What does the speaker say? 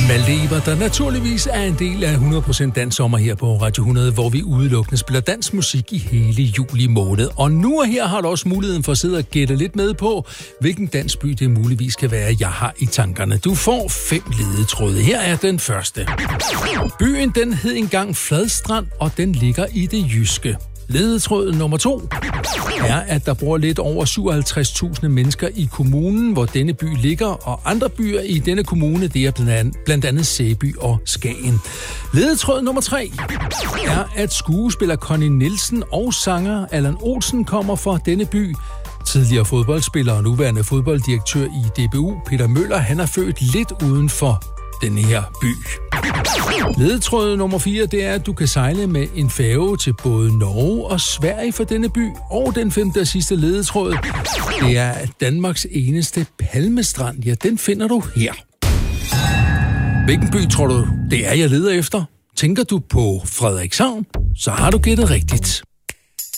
Maldiver, der naturligvis er en del af 100% Dansk Sommer her på Radio 100, hvor vi udelukkende spiller dansk musik i hele juli måned. Og nu og her har du også muligheden for at sidde og gætte lidt med på, hvilken dansk by det muligvis kan være, jeg har i tankerne. Du får 5 ledetråde. Her er den første. Byen, den hed engang Fladstrand, og den ligger i det jyske. Ledetråd nummer 2 er, at der bor lidt over 57.000 mennesker i kommunen, hvor denne by ligger, og andre byer i denne kommune, det er blandt andet Sæby og Skagen. Ledetråd nummer 3 er, at skuespiller Connie Nielsen og sanger Allan Olsen kommer fra denne by. Tidligere fodboldspiller og nuværende fodbolddirektør i DBU, Peter Møller, han er født lidt uden for denne her by. Ledetråd nummer 4, det er, at du kan sejle med en færge til både Norge og Sverige for denne by. Og den 5. og sidste ledetråd, det er, at Danmarks eneste palmestrand, ja, den finder du her. Hvilken by tror du, det er, jeg leder efter? Tænker du på Frederikshavn, så har du gættet rigtigt.